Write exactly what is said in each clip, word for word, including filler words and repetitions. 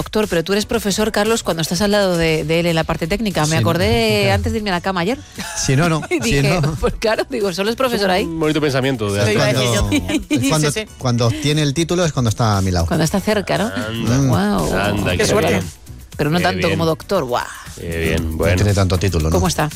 doctor, pero tú eres profesor, Carlos, cuando estás al lado de, de él en la parte técnica. Me Sí, acordé no. antes de irme a la cama ayer. Si no, no. Y Si dije, no. pues claro, digo, solo es profesor ahí. Un bonito pensamiento. De Es iba a decir cuando, yo. es cuando, Sí, sí. cuando obtiene el título es cuando está a mi lado. Cuando está cerca, ¿no? Anda, Wow. anda, Qué qué suerte. bien. Pero no Qué tanto bien. como doctor. Guau. Qué bien, No bueno. tiene tanto título, ¿no? ¿Cómo está?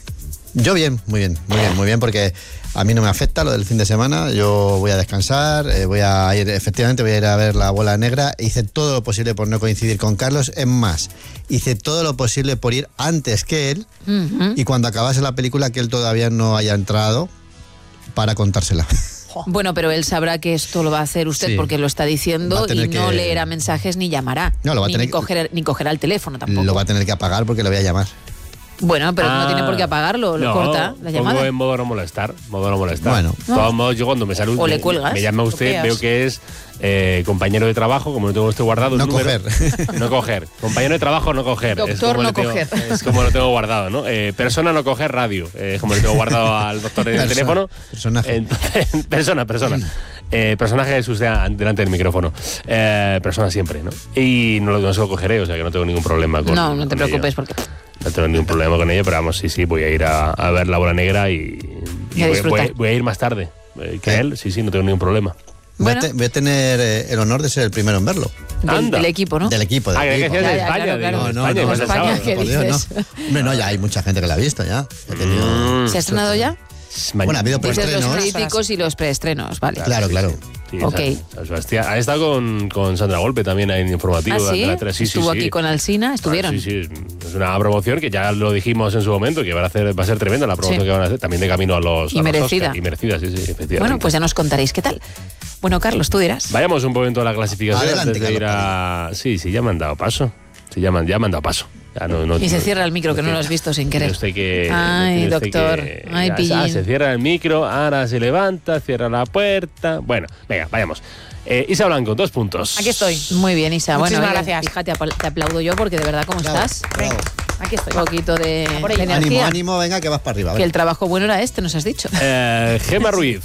Yo bien, muy bien, muy bien, muy bien, porque a mí no me afecta lo del fin de semana. Yo voy a descansar, eh, voy a ir, efectivamente, voy a ir a ver La Bola Negra. Hice todo lo posible por no coincidir con Carlos. Es más, hice todo lo posible por ir antes que él Ujú. y cuando acabase la película que él todavía no haya entrado para contársela. Bueno, pero él sabrá que esto lo va a hacer usted Sí. porque lo está Va diciendo a tener y no que- leerá mensajes ni llamará. No, lo va a ni, tener que- coger, ni cogerá el teléfono tampoco. Lo va a tener que apagar porque le voy a llamar. Bueno, pero no Ah, tiene por qué apagarlo, lo no, corta la llamada. Pongo en modo no molestar, modo no molestar. Bueno. De todos modos, yo cuando me saludo, O le me- cuelgas. me llama usted, Copias. veo que es eh, compañero de trabajo, como no tengo usted guardado. el No número, coger. No coger. Compañero de trabajo, no coger. Es Doctor, como no le tengo- coger. Es como lo tengo guardado, ¿no? Eh, persona, no coger radio. Eh, como le tengo guardado al doctor en el Persona, teléfono. personaje. Entonces, persona, persona. Eh, personaje es usted delante del micrófono. Eh, persona siempre, ¿no? Y no, lo- no se lo cogeré, o sea que no tengo ningún problema con No, no te con preocupes ello. porque... No tengo ningún problema con ello, pero vamos, sí, sí, voy a ir a, a ver La Bola Negra y, y Y a voy, disfrutar. voy- voy a ir más tarde eh, que ¿Qué? él. Sí, sí, no tengo ningún problema. Voy, Bueno. a te- voy a tener eh, el honor de ser el primero en verlo. Del, Anda. del equipo, ¿no? Del equipo, del Ah, que equipo. decías de Ya, ya, España, claro, digo, claro. de No, no, España, no, que es el España, sábado. ¿qué por Dios, dices? no. Hombre, no, ya hay mucha gente que la ha visto ya. He tenido- Mm. ¿Se ha estrenado ya? Ma- Bueno, ha habido Dices los preestrenos. críticos y los preestrenos, vale. Claro, claro. Sí, Ok. San- San Sebastián. Ha estado con, con Sandra Golpe también en informativo. ¿Ah, sí? de la tele. Sí, sí, Estuvo sí. aquí con Alsina, estuvieron. Ah, sí, sí, es una promoción que ya lo dijimos en su momento, que va a, hacer, va a ser tremenda la promoción Sí. que van a hacer, también de camino a los, Y a los merecida. Oscar. Y merecida, sí, sí, efectivamente. Bueno, pues ya nos contaréis qué tal. Bueno, Carlos, tú dirás. Vayamos un momento a la clasificación Adelante, antes de ir a... Sí, sí, ya me han dado paso. Sí, ya me han, ya me han dado paso. Ya no, no, Y se no- cierra el micro, que no lo has visto sin querer. Tiene usted que- Ay, tiene usted doctor. que- Ay, ah, pillín. se cierra el micro, ahora se levanta, cierra la puerta. Bueno, venga, vayamos. Eh, Isa Blanco, dos puntos. Aquí estoy. Muy bien, Isa. Bueno, Muchísimas oye, gracias. fíjate, apl- te aplaudo yo porque de verdad, ¿cómo Bravo, estás? bravo. Aquí estoy. Un poquito de, por de ello. energía. Ánimo, ánimo, venga, que vas para arriba. Que venga. el trabajo bueno era este, nos has dicho. Eh, Gemma Ruiz,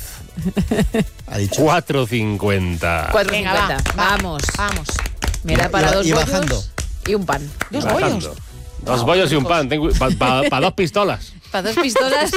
Ha dicho. cuatro cincuenta. cuatro Venga, va, cincuenta. va. Vamos. Vamos. Me da Y- para y- dos y bollos bajando. y un pan. Dos Bajando. bollos. Dos bollos y un pan. Para dos pistolas. Para dos pistolas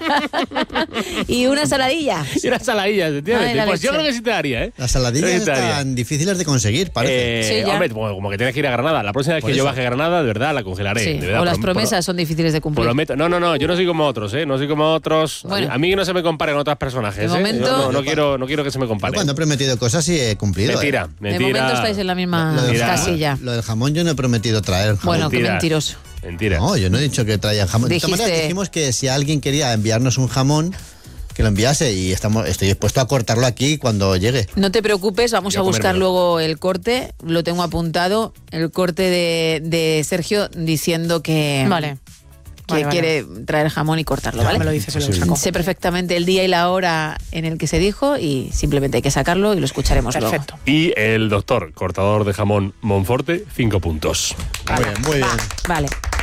y una saladilla. Y una saladilla, Ay, efectivamente. la Pues yo leche. creo que sí te daría, ¿eh? Las saladillas Sí te daría. están difíciles de conseguir, parece. Eh, Sí, ya. hombre, como, como que tienes que ir a Granada. La próxima vez Por que yo eso. baje a Granada, de verdad, la congelaré. Sí, de verdad, o las por- por- promesas son difíciles de cumplir. Prometo. No, no, no, yo no soy como otros, ¿eh? No soy como otros. Bueno. A mí que no se me compare con otros personajes, De ¿eh? momento- Yo no, no quiero, no quiero que se me Yo compare. cuando he prometido cosas sí he cumplido. Mentira, ¿eh? mentira. De momento estáis en la misma Lo del Mira. jamón- casilla. Lo del jamón yo no he prometido traer jamón. Bueno, qué Mentira. mentiroso. Mentira. No, yo no he dicho que traía jamón. De todas Dijiste- maneras, dijimos que si alguien quería enviarnos un jamón, que lo enviase y estamos, estoy dispuesto a cortarlo aquí cuando llegue. No te preocupes, vamos Yo a buscar comérmelo. luego el corte. Lo tengo apuntado. El corte de, de Sergio diciendo que, Vale. que Vale, vale. quiere traer jamón y cortarlo, Ya ¿vale? me lo dices, se lo Sí. saco. Sé perfectamente el día y la hora en el que se dijo y simplemente hay que sacarlo y lo escucharemos Perfecto. Y el doctor, cortador de jamón Monforte, cinco puntos. Muy bien, muy bien. luego. Vale,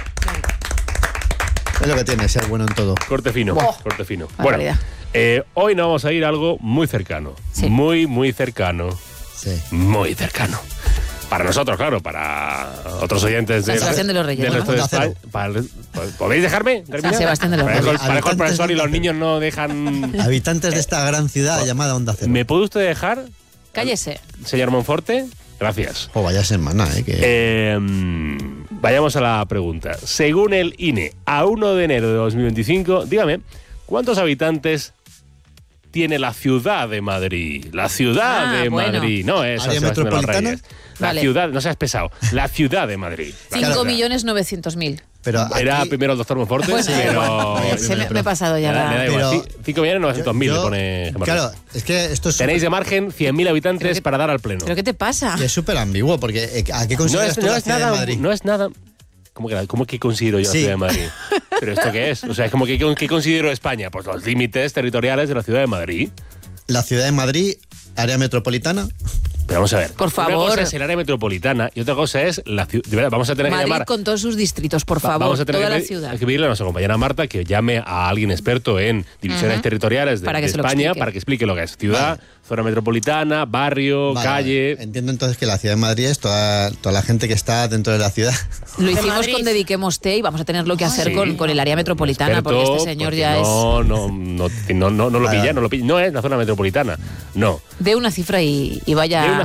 Es lo que tiene ser bueno en todo. Corte fino, Oh. corte fino. Barbaridad. Bueno, eh, hoy nos vamos a ir a algo muy cercano. Sí. Muy, muy cercano. Sí. Muy cercano. Para nosotros, claro, para otros oyentes San de Sebastián de los Reyes, del ¿no? resto de Onda cero. España. Para el- ¿Podéis dejarme terminar? San Sebastián de los Parejo el- Reyes. parejo el Habitantes profesor de y los Onda Cero. niños no dejan... Habitantes de esta gran ciudad llamada Onda Cero. ¿Me puede usted dejar, cállese. señor Monforte? Gracias. Oh, vaya semana, ¿eh? Que... Eh, mm, vayamos a la pregunta. Según el I N E, a uno de enero de dos mil veinticinco, dígame, ¿cuántos habitantes tiene la ciudad de Madrid? La ciudad Ah, de bueno. Madrid, no es San ¿Área Sebastián de los metropolitana? Reyes. La Vale. ciudad, no seas pesado, la ciudad de Madrid. La cinco ciudad. millones novecientos mil. Pero aquí- Era primero el doctor Monforte, Bueno, pero... eh, se me, me he pasado ya Me da, me da la... igual. Pero- cinco millones novecientos mil yo- le pone Gemma Claro, Ruiz. es que esto es Tenéis de margen cien mil habitantes Pero que- para dar al pleno. ¿Pero qué te pasa? que es súper ambiguo, porque eh, ¿a qué No consideras es, tú no la es ciudad nada, de Madrid? no es nada. ¿Cómo que, la- cómo que considero yo Sí. la ciudad de Madrid? ¿Pero esto qué es? O sea, es como que ¿qué considero España? Pues los límites territoriales de la ciudad de Madrid. La ciudad de Madrid, área metropolitana. Pero vamos a ver. Por Una favor. cosa es el área metropolitana y otra cosa es la ciudad. Vamos a tener que Madrid llamar. con todos sus distritos, por va- favor, vamos a tener toda que, la pedir- ciudad. que pedirle a nuestra compañera Marta que llame a alguien experto en divisiones Ujú. territoriales de, Para que de se lo España explique. para que explique lo que es ciudad, Zona metropolitana, barrio, Vale, calle. Entiendo entonces que la ciudad de Madrid es toda, toda la gente que está dentro de la ciudad. Lo De hicimos Madrid. con Dediquemos Té y vamos a tenerlo que hacer Sí, con, con el área metropolitana, experto, porque este señor porque ya no, no, no, no, no, no lo Vale. pilla, no lo pilla. No es la zona metropolitana, no. es de una cifra y, y vaya... De una